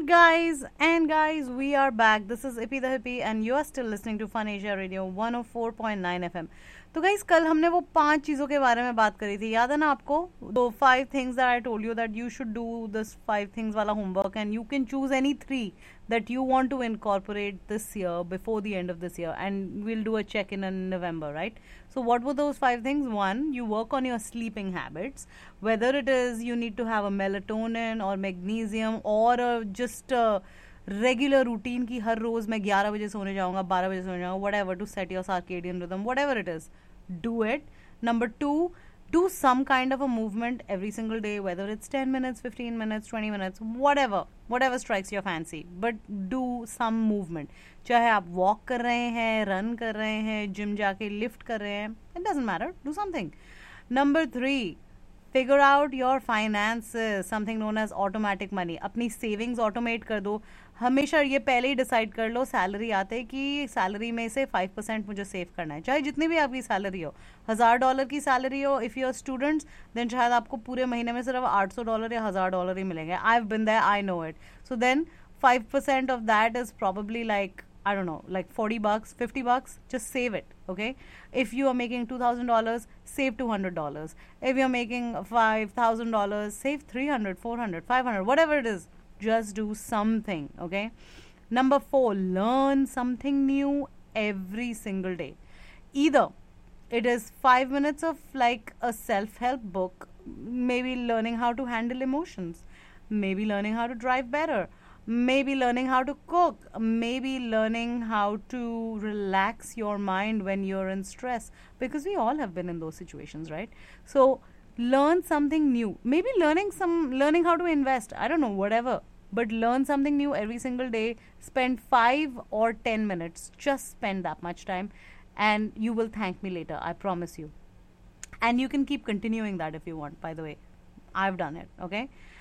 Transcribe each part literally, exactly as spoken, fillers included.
guys? And guys, we are back. This is Ippy the Hippie and you are still listening to Fun Asia Radio one oh four point nine F M. तो guys कल हमने वो पांच चीज़ों के बारे में बात करी थी, याद है ना आपको? दो five things that I told you that you should do this five things वाला homework and you can choose any three that you want to incorporate this year before the end of this year, and we'll do a check-in in November, right? So what were those five things? One, you work on your sleeping habits, whether it is you need to have a melatonin or magnesium or a, just a regular routine ki har roz main eleven baje sone jaunga, twelve baje sone jaunga, whatever, to set your circadian rhythm, whatever it is, do it. Number two, do some kind of a movement every single day, whether it's ten minutes, fifteen minutes, twenty minutes, whatever whatever strikes your fancy, but do some movement. चाहे आप walk कर रहे हैं, run कर रहे हैं, gym जाके lift कर रहे हैं, it doesn't matter, do something. Number three, figure out your finances, something known as automatic money. अपनी savings automate कर दो. हमेशा ये पहले ही डिसाइड कर लो सैलरी आते कि सैलरी में से फाइव परसेंट मुझे सेव करना है, चाहे जितनी भी आपकी सैलरी हो. हज़ार डॉलर की सैलरी हो, if you are students then शायद आपको पूरे महीने में सिर्फ आठ सौ डॉलर या हज़ार डॉलर ही मिलेंगे. I have been there, I know it. So then five percent of that is probably like I don't know, like forty bucks, fifty bucks, just save it, okay? If you are making two thousand dollars, save two hundred dollars. If you're making five thousand dollars, save three hundred, four hundred, five hundred, whatever it is. Just do something, okay? Number four, learn something new every single day. Either it is five minutes of like a self-help book, maybe learning how to handle emotions, maybe learning how to drive better, maybe learning how to cook, maybe learning how to relax your mind when you're in stress, because we all have been in those situations, right? So learn something new, maybe learning some learning how to invest, I don't know, whatever, but learn something new every single day. Spend five or ten minutes, just spend that much time and you will thank me later, I promise you. And you can keep continuing that if you want, by the way. I've done it, okay?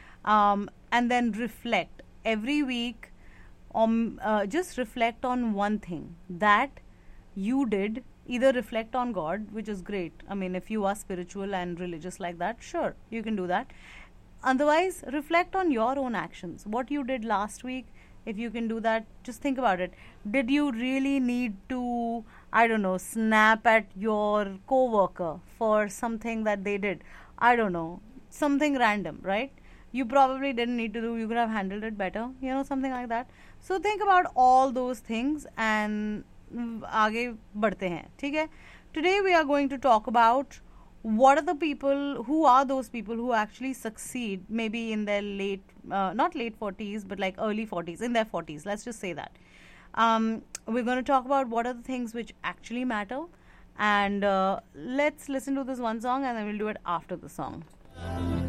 Um, and then reflect every week. Um, uh, just reflect on one thing that you did. Either reflect on God, which is great. I mean, if you are spiritual and religious like that, sure, you can do that. Otherwise, reflect on your own actions. What you did last week, if you can do that, just think about it. Did you really need to, I don't know, snap at your coworker for something that they did? I don't know, something random, right? You probably didn't need to do, you could have handled it better, you know, something like that. So think about all those things and आगे बढ़ते हैं, ठीक है? Today we are going to talk about what are the people, who are those people who actually succeed maybe in their late, uh, not late forties, but like early forties, in their forties, let's just say that. Um, we're going to talk about what are the things which actually matter, and uh, let's listen to this one song and then we'll do it after the song.